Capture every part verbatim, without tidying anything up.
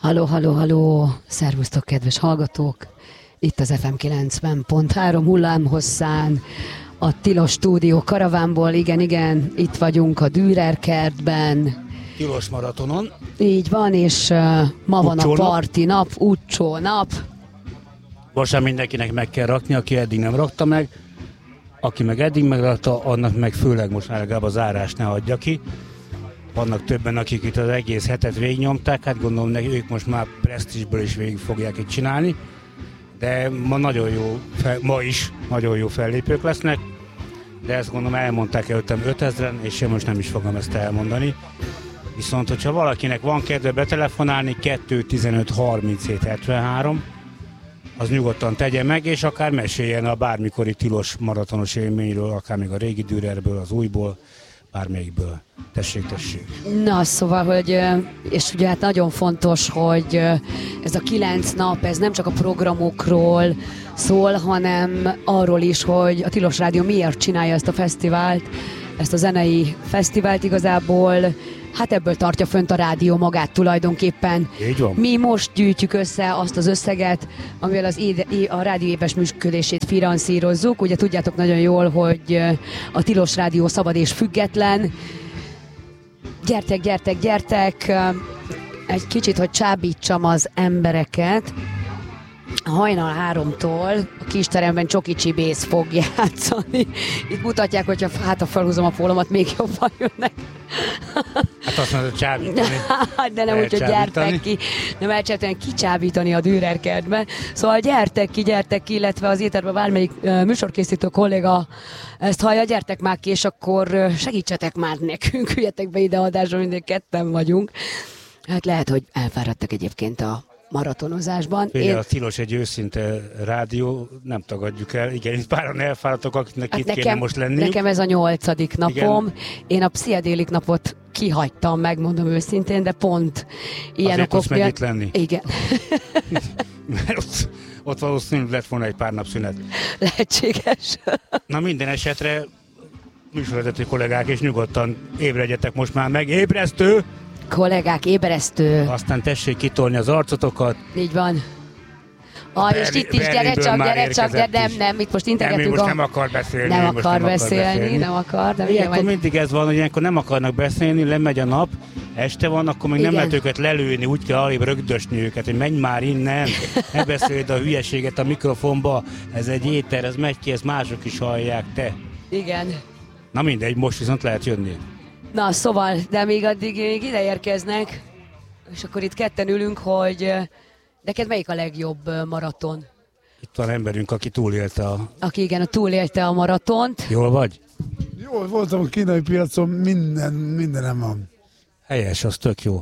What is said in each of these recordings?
Halló, halló, halló! Szervusztok, kedves hallgatók! Itt az ef em kilencven pont három hullámhosszán, a Tilos Stúdió karavánból, igen, igen, itt vagyunk a Dürer kertben. Tilos maratonon. Így van, és uh, ma van a parti nap, utcsó nap. Most mindenkinek meg kell rakni, aki eddig nem rakta meg. Aki meg eddig megrakta, annak meg főleg most már legalább a zárás ne adja ki. Vannak többen, akik itt az egész hetet végignyomták, hát gondolom, hogy ők most már presztízsből is végig fogják itt csinálni. De ma nagyon jó, fel, ma is nagyon jó fellépők lesznek. De ezt gondolom elmondták előttem ötezren, és én most nem is fogom ezt elmondani. Viszont, hogyha valakinek van kedve betelefonálni, kettő tizenöt harminchét hetvenhárom, az nyugodtan tegye meg, és akár meséljen a bármikori tilos maratonos élményről, akár még a régi Dürerből, az újból, bármelyikből. Tessék, tessék. Na, szóval, hogy, és ugye hát nagyon fontos, hogy ez a kilenc nap, ez nem csak a programokról szól, hanem arról is, hogy a Tilos Rádió miért csinálja ezt a fesztivált, ezt a zenei fesztivált igazából. Hát ebből tartja fönt a rádió magát tulajdonképpen. Így van. Mi most gyűjtjük össze azt az összeget, amivel az éde, a rádió éves működését finanszírozzuk. Ugye tudjátok nagyon jól, hogy a Tilos Rádió szabad és független. Gyertek, gyertek, gyertek! Egy kicsit, hogy csábítsam az embereket. Hajnal háromtól a kisteremben Csoki Csibész fog játszani. Itt mutatják, hogyha hát ha felhúzom a pólomat, még jobban jönnek. Hát azt mondod, csábítani. De nem úgy, hogy gyertek ki. Nem elcsábítani, kicsábítani a Dürer kertben. Szóval gyertek ki, gyertek ki, illetve az éterben bármelyik uh, műsorkészítő kolléga ezt hallja, gyertek már ki, és akkor uh, segítsetek már nekünk, üljetek be ide adásra, mindig ketten vagyunk. Hát lehet, hogy elfáradtak egyébként a maratonozásban. Én... A Tilos egy őszinte rádió, nem tagadjuk el. Igen, itt páran elfáradtok, akiknek hát itt nekem, kéne most lenni. Nekem ez a nyolcadik napom. Igen. Én a pszichedélik napot kihagytam, megmondom őszintén, de pont ilyen okok miatt. Azért tudsz lenni? Igen. Mert ott, ott valószínűleg lett volna egy pár nap szünet. Lehetséges. Na minden esetre műsorvezető kollégák, és nyugodtan ébredjetek most már meg. Ébresztő! Kollégák, ébresztő. Aztán tessék kitolni az arcotokat. Így van. Ah, és itt is, gyere csak, gyere csak, de nem, nem, itt most integetünk. Nem, most a... nem akar beszélni. Nem akar nem beszélni, akar beszélni, nem akar. De ilyenkor majd... mindig ez van, hogy ilyenkor nem akarnak beszélni, lemegy a nap, este van, akkor még igen. Nem lehet őket lelőni, úgy kell alébb rögdösni őket, hogy menj már innen, ne beszéld a hülyeséget a mikrofonba, ez egy éter, ez megy ki, ezt mások is hallják, te. Igen. Na mindegy, most viszont lehet jönni. Na, szóval, de még addig még ide érkeznek, és akkor itt ketten ülünk, hogy neked melyik a legjobb maraton? Itt van emberünk, aki túlélte a... Aki igen, túlélte a maratont. Jól vagy? Jól voltam a kínai piacon, minden, mindenem van. Helyes, az tök jó.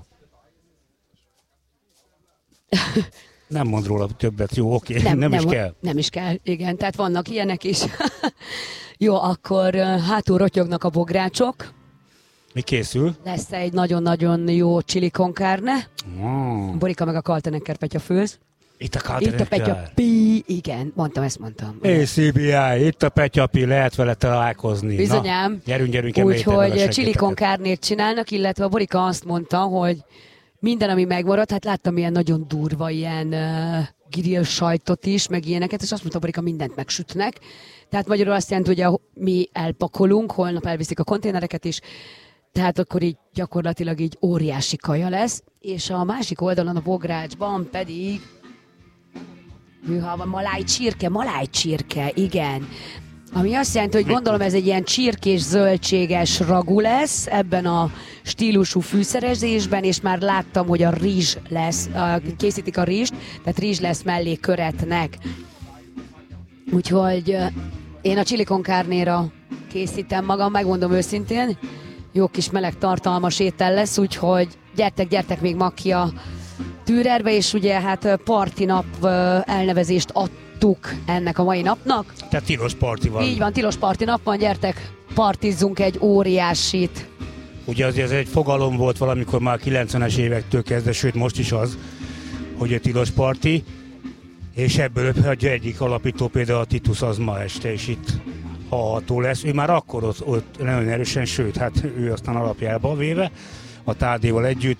Nem mond róla többet, jó, oké, nem, nem, nem is kell. Nem is kell, igen, tehát vannak ilyenek is. Jó, akkor hátul rotyognak a bográcsok. Mi készül? Lesz egy nagyon-nagyon jó chili con carne. Mm. Borika meg a Kaltenecker Petya főz. Itt a Kaltenecker. Itt a Petya Pi, igen, mondtam, ezt mondtam. é cé bé i, itt a Petya Pi, lehet vele találkozni. Bizonyám. Na, gyerünk, gyerünk, úgyhogy chili con carnét csinálnak, illetve a Borika azt mondta, hogy minden, ami megmaradt, hát láttam ilyen nagyon durva ilyen uh, grill sajtot is, meg ilyeneket, és azt mondta, Borika, mindent megsütnek. Tehát magyarul azt jelenti, hogy mi elpakolunk, holnap elviszik a konténereket is, tehát akkor így gyakorlatilag így óriási kaja lesz, és a másik oldalon a bográcsban pedig hűha, maláj csirke, maláj csirke, igen. Ami azt jelenti, hogy gondolom ez egy ilyen csirkés zöldséges ragu lesz ebben a stílusú fűszerezésben, és már láttam, hogy a rizs lesz, készítik a rizst, tehát rizs lesz mellé köretnek. Úgyhogy én a chili con carnéra készítem magam, megmondom őszintén, jó kis meleg tartalmas étel lesz, úgyhogy gyertek, gyertek még ma ki a Dürerbe, és ugye hát parti nap elnevezést adtuk ennek a mai napnak. Tehát tilos parti van. Így van, tilos parti nap van, gyertek, partizzunk egy óriásit. Ugye azért ez egy fogalom volt valamikor már a kilencvenes évektől kezdve, sőt most is az, hogy a tilos parti, és ebből egy egyik alapító például a Titus az ma este is itt hallható lesz. Ő már akkor ott, ott nagyon erősen, sőt, hát ő aztán alapjába véve, a Tádéval együtt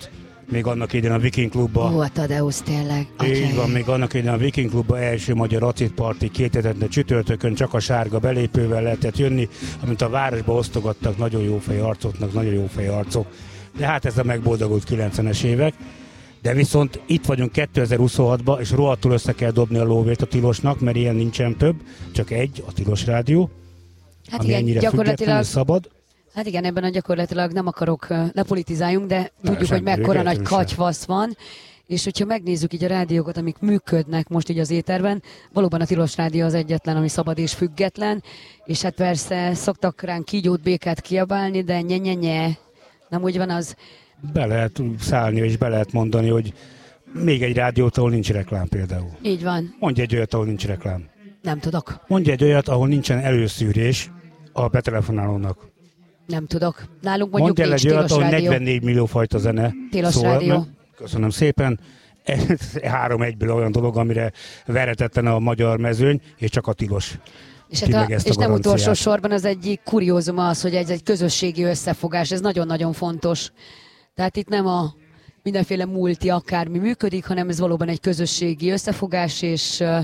még annak idején a Viking Klubba. Ó, a Tadeusz tényleg. Így van, még annak idején a Viking Klubba első magyar acid parti két hetente csütörtökön csak a sárga belépővel lehetett jönni, amint a városba osztogattak nagyon jó fej arcoknak, nagyon jó fej arcok. De hát ez a megboldogult kilencvenes évek. De viszont itt vagyunk kétezer-huszonhatban, és rohadtul össze kell dobni a lóvét a Tilosnak, mert ilyen nincsen több, csak egy, a Tilos Rádió, Hát ami igen, ennyire gyakorlatilag... független és szabad. Hát igen, ebben a gyakorlatilag nem akarok, ne politizáljunk, de Ne, tudjuk, semmi, hogy mekkora nagy véletlenül sem. katyvasz van, és hogyha megnézzük így a rádiókat, amik működnek most így az éterben, valóban a Tilos Rádió az egyetlen, ami szabad és független, és hát persze szoktak ránk kígyót, békát kiabálni, de nye-nye-nye, nem úgy van az? Be lehet szállni, és be lehet mondani, hogy még egy rádiót, ahol nincs reklám például. Így van, Mondj egy olyat, ahol nincs reklám. nem tudok, Mondj egy olyat, ahol nincsen előszűrés a betelefonálónak. nem tudok. Nálunk mondjuk Mondj el nincs egy olyat, Tilos ahol Rádió. negyvennégy millió fajta zene. Tilos Rádió. mert- Köszönöm szépen. Ez három egyből olyan dolog, amire veretetten a magyar mezőny, és csak a Tilos. És, hát Ki a, meg ezt a és nem garanciát. utolsó sorban az egyik kuriózum az, hogy ez egy közösségi összefogás, ez nagyon-nagyon fontos. Tehát itt nem a mindenféle multi akármi működik, hanem ez valóban egy közösségi összefogás, és ö,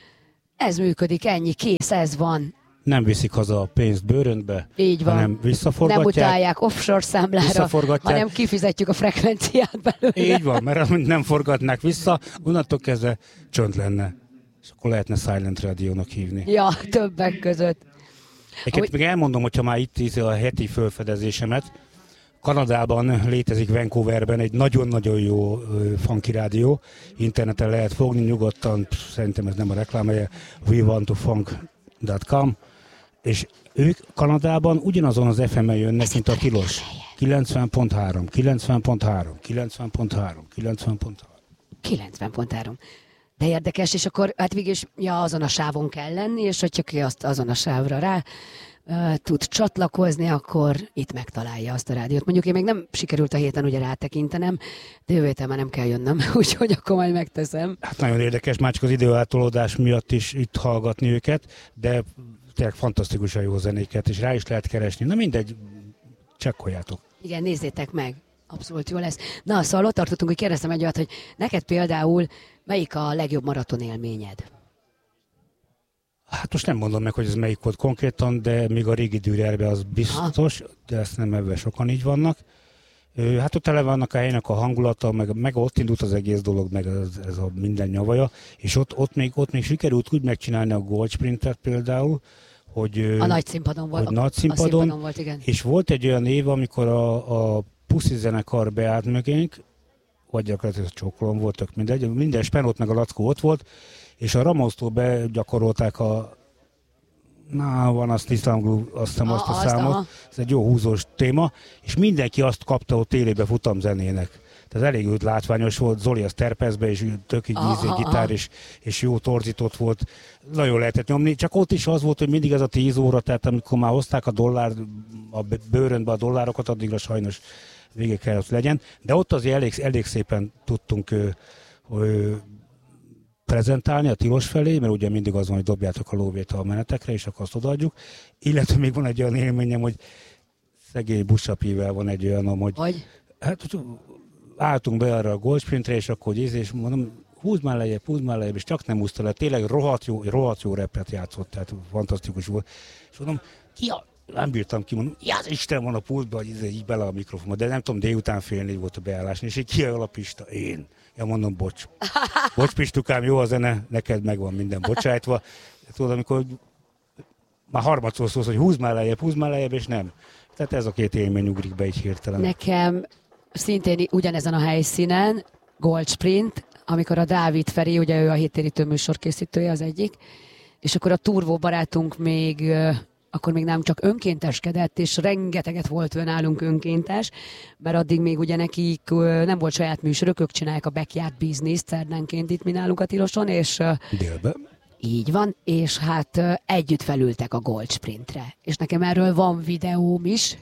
ez működik, ennyi, kész, ez van. Nem viszik haza a pénzt bőröntbe, Így van. hanem Nem visszaforgatják. utálják offshore számlára, Visszaforgatják. hanem kifizetjük a frekvenciát belőle. Így van, mert amint nem forgatnák vissza, onnantól kezdve csönd lenne. És akkor lehetne Silent Radio-nak hívni. Ja, többek között. Egyébként Ahogy- még elmondom, hogyha már itt íz a heti felfedezésemet. Kanadában létezik Vancouverben egy nagyon-nagyon jó ö, funky rádió. Interneten lehet fogni nyugodtan, pff, szerintem ez nem a reklámhelye, we want to funk dot com, és ők Kanadában ugyanazon az ef emen jönnek, mint a Tilos. kilencven pont három, kilencven pont három, kilencven pont három, kilencven pont három. kilencven pont három. De érdekes, és akkor hát végül is ja, azon a sávon kell lenni, és hogyha ki azt azon a sávra rá uh, tud csatlakozni, akkor itt megtalálja azt a rádiót. Mondjuk én még nem sikerült a héten ugye rátekintenem, de jövő héten már nem kell jönnöm, úgyhogy akkor majd megteszem. Hát nagyon érdekes, már csak az időeltolódás miatt is itt hallgatni őket, de tényleg fantasztikusan jó zenéket, és rá is lehet keresni. Na mindegy, csekkoljátok. Igen, nézzétek meg. Abszolút jó lesz. Na, szóval ott tartottunk, hogy kérdeztem egy olyat, hogy neked például melyik a legjobb maraton élményed? Hát most nem mondom meg, hogy ez melyik volt konkrétan, de még a régi Dürerbe az biztos, de ezt nem ebben sokan így vannak. Ö, Hát ott eleve vannak a helynek a hangulata, meg, meg ott indult az egész dolog, meg ez, ez a minden nyavaja, és ott, ott, még, ott még sikerült úgy megcsinálni a Gold Sprintet például, hogy, ö, A nagy színpadon volt. hogy nagy A színpadon, színpadon volt, igen. és volt egy olyan év, amikor a, a Puszi zenekar beállt mögénk, vagy gyakorlatilag csókolom voltak, mindegy, minden Spenót meg a Lackó ott volt, és a Ramosztól begyakorolták a na, van azt Iszlám, azt hiszem azt a A- azt, számot, aha. ez egy jó húzós téma, és mindenki azt kapta ott télébe futamzenének. Tehát elég úgy látványos volt, Zoli az terpezbe, és tök így Aha, ízé aha. gitár, és, és jó torzított volt. Nagyon lehetett nyomni, csak ott is az volt, hogy mindig ez a tíz óra, tehát amikor már hozták a dollár, a bőrönbe a dollárokat, addigra sajnos vége kellett legyen. De ott azért elég, elég szépen tudtunk ö, ö, prezentálni a Tilos felé, mert ugye mindig az van, hogy dobjátok a lóvét a menetekre, és akkor azt odaadjuk. Illetve még van egy olyan élményem, hogy szegény buszsapivel van egy olyan, hogy Hogy? hát álltunk be arra a Gold Sprintre, és akkor íz, és mondom, húzd már lejjebb, húzd már lejjebb, és csak nem húzta le. Tényleg rohadt jó, rohadt jó repet játszott, tehát fantasztikus volt. És mondom, ki a... Nem bírtam ki, mondom, ja, az Isten van a pultban, hogy így bele a mikrofonba, de nem tudom, délután fél négy volt a beállás, és így ki a Pista? Én. Ja, mondom, bocs. Bocs, Pistukám, jó a zene, neked megvan minden bocsájtva. De tudod, amikor már harmadszor szólsz, hogy húzd már lejjebb, húzd már lejjebb, és nem. Tehát ez a két élmény ugrik be így hirtelen. Nekem szintén ugyanezen a helyszínen, Gold Sprint, amikor a Dávid Feri, ugye ő a héttérítő műsor készítője az egyik, és akkor a Turvó barátunk még, ö, akkor még nem csak önkénteskedett, és rengeteget volt ő nálunk önkéntes, mert addig még ugye nekik ö, nem volt saját műsorok, ők csinálják a Backyard Business szerdánként itt mi nálunk a Tiloson, és ö, Délbe. így van, és hát ö, együtt felültek a Gold Sprintre. És nekem erről van videóm is,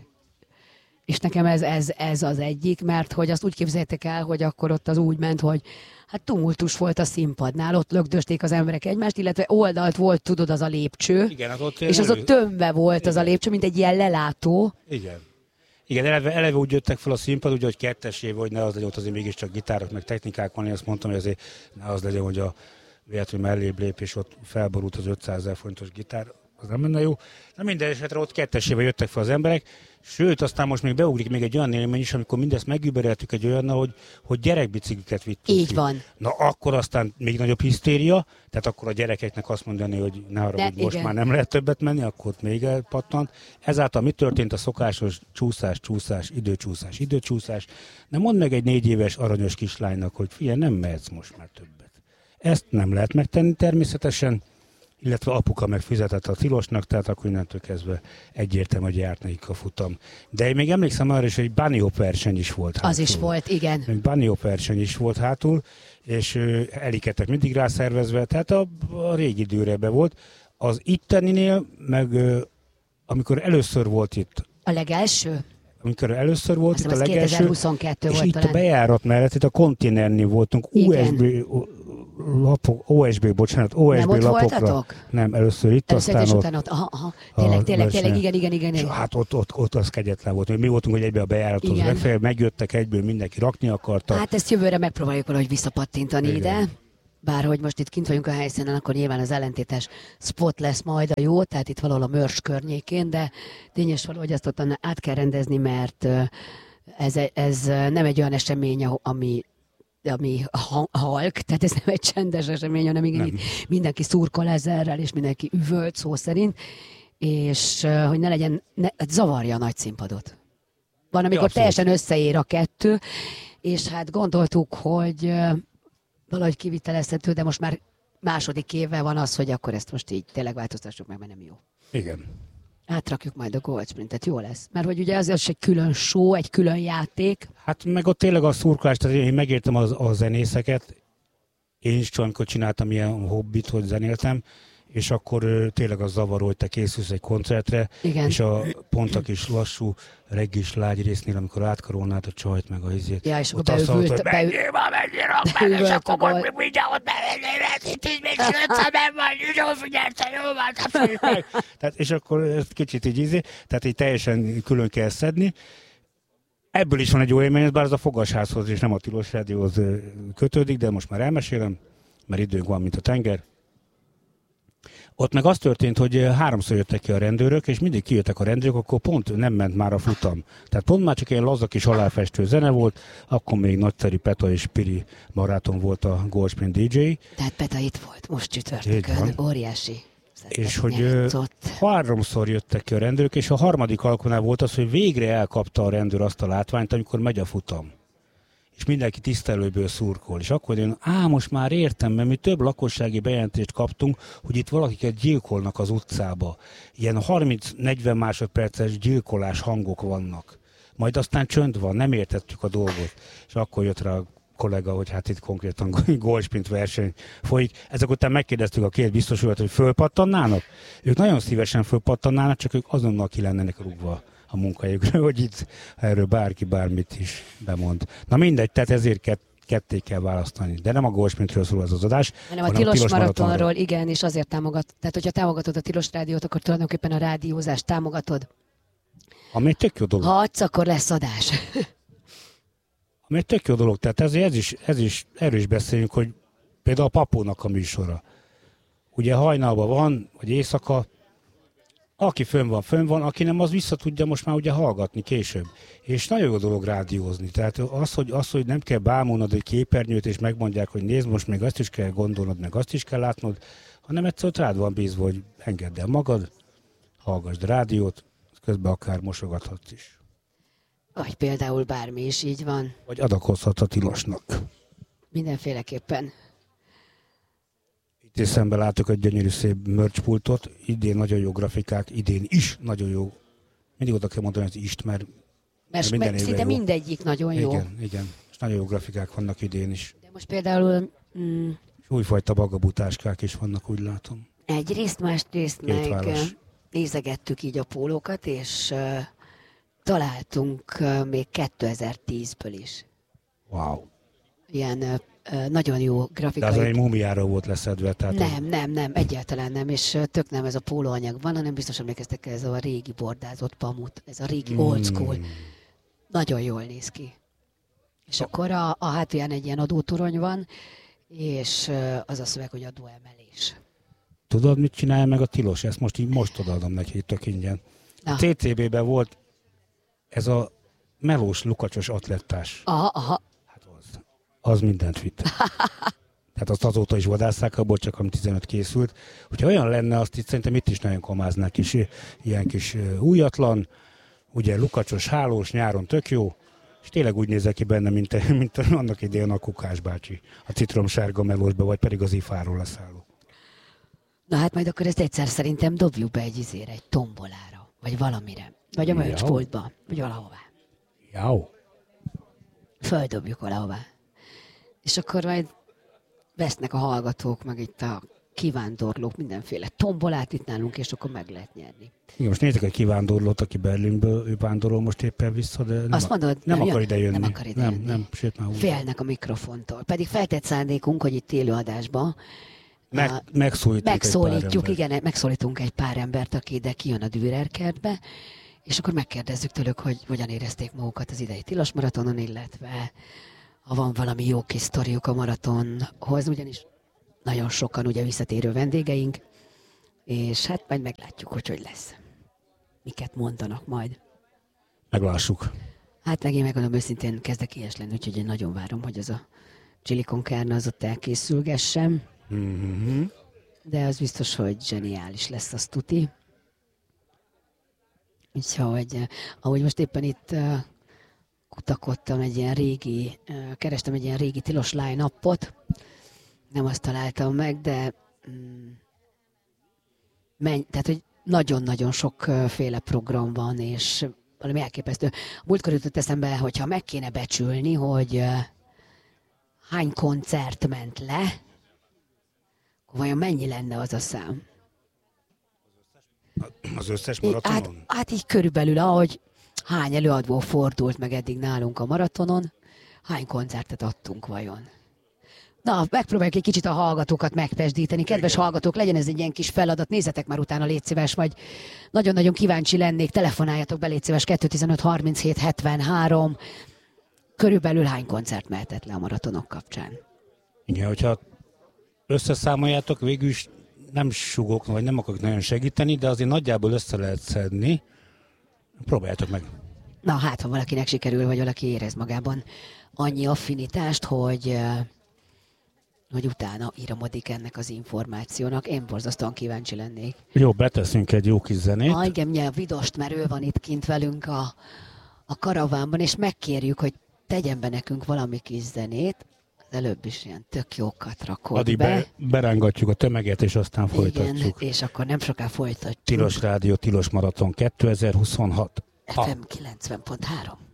és nekem ez, ez, ez az egyik, mert hogy azt úgy képzeljétek el, hogy akkor ott az úgy ment, hogy hát tumultus volt a színpadnál, ott lögdösték az emberek egymást, illetve oldalt volt, tudod, az a lépcső, Igen, hát ott és az ott tömve volt az a lépcső, mint egy ilyen lelátó. Igen. Igen, eleve, eleve úgy jöttek fel a színpad, ugye, hogy kettesével, hogy ne az legyen, ott azért mégiscsak gitárok, meg technikák van, én azt mondtam, hogy azért ne az legyen, hogy a véletlenül mellébb lép, és ott felborult az ötszázezer forintos gitár, az nem lenne jó. De minden esetre ott kettesével jöttek fel az emberek, sőt, aztán most még beugrik még egy olyan élmény is, amikor mindezt megübereltük egy olyannal, hogy, hogy gyerekbicikliket vittünk. Így ki. van. Na akkor aztán még nagyobb hisztéria, tehát akkor a gyerekeknek azt mondani, hogy ne arra, hogy most igen. már nem lehet többet menni, akkor ott még elpattant. Ezáltal mi történt? A szokásos csúszás, csúszás, időcsúszás, időcsúszás. De mondd meg egy négy éves aranyos kislánynak, hogy figyelj, nem mehetsz most már többet. Ezt nem lehet megtenni természetesen, illetve apuka megfizetett a tilosnak, tehát akkor innentől kezdve egyértelmű, hogy járt nekik a futam. De én még emlékszem arra is, hogy bunny hop verseny is volt hátul. Az is volt, igen. Egy bunny hop verseny is volt hátul, és uh, elikettek mindig rászervezve, tehát a, a régi időre be volt. Az itteninél, meg uh, amikor először volt itt, A legelső? amikor először volt Azt itt a hiszem, az legelső, kétezer-huszonkettő és volt itt talán. a bejárat mellett, itt a konténernél voltunk, u es bé lapok, o es bé, bocsánat, o es bé Nem ott lapokra. voltatok? Nem, először itt, Először aztán és ott. utána ott. Aha, aha. Tényleg, a tényleg, tényleg, versenyen. igen, igen, igen. És igen. hát ott, ott, ott az kegyetlen volt. Mi voltunk, hogy egybe a bejárathoz Igen. megfelel, megjöttek egyből, mindenki rakni akarta. Hát ezt jövőre megpróbáljuk valahogy visszapattintani Igen. ide. Bárhogy most itt kint vagyunk a helyszínen, akkor nyilván az ellentétes spot lesz majd a jó, tehát itt valahol a Mörs környékén, de tényes valahogy ezt ott át kell rendezni, mert ö, ez, ez nem egy olyan esemény, ami ami ha- halk, tehát ez nem egy csendes esemény, hanem igen, Nem. itt mindenki szurkol ezerrel, és mindenki üvölt szó szerint, és ö, hogy ne legyen, ne, zavarja a nagy színpadot. Van, amikor abszolút. teljesen összeér a kettő, és hát gondoltuk, hogy ö, valahogy kivitelezhető, de most már második éve van az, hogy akkor ezt most így tényleg változtassuk meg, mert nem jó. Igen. Átrakjuk majd a Gold Sprintet, jó lesz. Mert hogy ugye az is egy külön show, egy külön játék. Hát meg ott tényleg a szurkolás, tehát én megértem az, a zenészeket, én is csak amikor csináltam ilyen hobbit, hogy zenéltem, és akkor ö, tényleg az zavaró, hogy te készülsz egy koncertre, Igen. és a pont a kis lassú, reggis lágy résznél, amikor átkarolnád a csajt meg a izét. Ja, és ott akkor azt hallod, beüvült, hogy beü- menjél már, menjél már, beüvült és a akkor gól. most mindjárt ott bemenjél, itt így még sőt, nem vagy, jól figyelsz, jól váltál meg. Tehát, és akkor ez kicsit így izé, tehát így teljesen külön kell szedni. Ebből is van egy jó élmény, bár az a Fogasházhoz és nem a Tilos Rádióhoz ö, kötődik, de most már elmesélem, mert időnk van, mint a tenger. Ott meg az történt, hogy háromszor jöttek ki a rendőrök, és mindig kijöttek a rendőrök, akkor pont nem ment már a futam. Tehát pont már csak ilyen laza kis aláfestő zene volt, akkor még nagyszerű Peta és Piri barátom volt a Gold Sprint dé dzsé. Tehát Peta itt volt, most Így csütörtökön, van. óriási. És hogy ö, háromszor jöttek ki a rendőrök, és a harmadik alkalommal volt az, hogy végre elkapta a rendőr azt a látványt, amikor megy a futam. És mindenki tisztelőből szurkol. És akkor én, á, most már értem, mert mi több lakossági bejelentést kaptunk, hogy itt valakiket gyilkolnak az utcába. Ilyen harminc-negyven másodperces gyilkolás hangok vannak. Majd aztán csönd van, nem értettük a dolgot. És akkor jött rá a kollega, hogy hát itt konkrétan Gold Sprint verseny folyik. Ezek után megkérdeztük a két biztosulat, hogy fölpattannának. Ők nagyon szívesen fölpattannának, csak ők azonnal ki lennének rúgva a munkahelyükről, hogy itt erről bárki bármit is bemond. Na mindegy, tehát ezért kett, ketté kell választani. De nem a Gold Sprintről szól ez az adás, hanem a Tilos, Tilos Maratonról, igen, és azért támogat. Tehát, hogyha támogatod a Tilos Rádiót, akkor tulajdonképpen a rádiózást támogatod. Ami egy tök jó dolog. Ha adsz, akkor lesz adás. Ami egy tök jó dolog. Tehát ez, ez, is, ez is, erről is beszéljünk, hogy például a Papónak a műsora. Ugye hajnalban van, vagy éjszaka, aki fönn van, fönn van, aki nem, az vissza tudja most már ugye hallgatni később. És nagyon jó dolog rádiózni. Tehát az, hogy, az, hogy nem kell bámulnod egy képernyőt, és megmondják, hogy nézd, most még azt is kell gondolnod, meg azt is kell látnod, hanem egyszerűen rád van bízva, hogy engedd el magad, hallgassd rádiót, közben akár mosogathatsz is. Vagy például bármi is így van. Vagy adakozhatsz a Tilosnak. Mindenféleképpen. Itt is szemben látok egy gyönyörű szép merchpultot, idén nagyon jó grafikák, idén is nagyon jó. Mindig oda kell mondani az ist, mert Mert, minden mert évben szinte jó. mindegyik nagyon jó. Igen, igen. És nagyon jó grafikák vannak idén is. De most például mm, És újfajta bagabutáskák is vannak, úgy látom. egyrészt, másrészt meg Kétváros. uh, nézegettük így a pólókat, és uh, találtunk uh, még kétezer-tízből is. Wow. Ilyen uh, uh, nagyon jó De az grafikai... egy mumiáról volt leszedve, tehát Nem, nem, nem, egyáltalán nem, és uh, tök nem ez a pólóanyag van, hanem biztos emlékeztek, ez a régi bordázott pamut, ez a régi old school. nagyon jól néz ki. És akkor a, a hátulján egy ilyen adótorony van, és ö, az a szöveg, hogy adóemelés. Tudod, mit csinálja meg a tilos? Ezt most így most odaadom neki tök ingyen. A cé cé bé-ben volt ez a melós, lukacsos atlettás. Aha, aha. Hát az, az mindent vitt. Tehát azt azóta is vadásszák, abból csak ami tizenöt készült. Hogyha olyan lenne, azt itt szerintem itt is nagyon kamáznák is. Ilyen kis újatlan, ugye lukacsos, hálós, nyáron tök jó, és tényleg úgy nézek ki benne, mint, mint annak idején a Kukás bácsi. A citromsárga melósba, vagy pedig az ifáról leszálló. Na hát majd akkor ezt egyszer szerintem dobjuk be egy izére, egy tombolára, vagy valamire. Vagy a mörcsboltba, vagy valahová. Jau. Földobjuk valahová. És akkor majd vesznek a hallgatók, meg itt a kivándorlók mindenféle tombolát itt nálunk, és akkor meg lehet nyerni. Igen, most nézzük egy kivándorlót, aki Berlinből, ő vándorol most éppen vissza, de nem, Azt mondod, nem, nem akar jön? ide jönni. Nem akar ide nem, jönni. nem, sőt már húzza. Félnek a mikrofontól. Pedig feltett szándékunk, hogy itt élőadásban Meg, uh, megszólítjuk, megszólítjuk, egy pár igen, megszólítunk egy pár embert, aki ide kijön a Dürer kertbe, és akkor megkérdezzük tőlük, hogy hogyan érezték magukat az idei tilos maratonon, illetve ha van valami jó kis sztoriuk a maratonhoz, ugyanis nagyon sokan ugye visszatérő vendégeink, és hát majd meglátjuk, hogy hogy lesz. Miket mondanak majd. Meglássuk. Hát meg én megmondom őszintén, kezdek ilyes lenni, úgyhogy én nagyon várom, hogy az a chili con carne az ott elkészülgessem. Mm-hmm. De az biztos, hogy zseniális lesz, az tuti. Úgyhogy, eh, ahogy most éppen itt uh, kutakodtam egy ilyen régi, uh, kerestem egy ilyen régi tilos line-upot, nem azt találtam meg, de mm, menj, tehát, hogy nagyon-nagyon sokféle program van, és valami elképesztő. Múltkor jutott eszembe, hogyha meg kéne becsülni, hogy uh, hány koncert ment le, vajon mennyi lenne az a szám? Az összes maratonon? Hát, hát így körülbelül, ahogy hány előadó fordult meg eddig nálunk a maratonon, hány koncertet adtunk vajon? Na, megpróbáljuk egy kicsit a hallgatókat megpesdíteni. Kedves Igen. hallgatók, legyen ez egy ilyen kis feladat, nézzetek már utána, légy szíves, vagy nagyon-nagyon kíváncsi lennék, telefonáljatok be, légy szíves, kettő tizenöt harminchét hetvenhárom. Körülbelül hány koncert mehetett le a maratonok kapcsán? Igen, hogyha összeszámoljátok, végül is nem sugok, vagy nem akarok nagyon segíteni, de azért nagyjából össze lehet szedni. Próbáljátok meg. Na hát, ha valakinek sikerül, vagy valaki érez magában annyi affinitást, hogy, eh, hogy utána íramodik ennek az információnak. Én borzasztóan kíváncsi lennék. Jó, beteszünk egy jó kis zenét. Ah, igen, ugye a Vidost, mert ő van itt kint velünk a, a karavánban, és megkérjük, hogy tegyen be nekünk valami kis zenét. Az előbb is ilyen tök jókat rakott Addig be. be, berángatjuk a tömeget, és aztán folytatjuk. Igen, és akkor nem soká folytatjuk. Tilos Rádió, Tilos Maraton kétezer-huszonhat. ef em kilencven pont három.